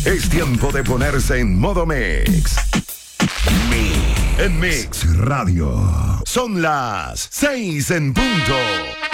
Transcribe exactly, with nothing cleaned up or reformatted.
Es tiempo de ponerse en modo mix. Mix. En Mix Radio. Son las seis en punto.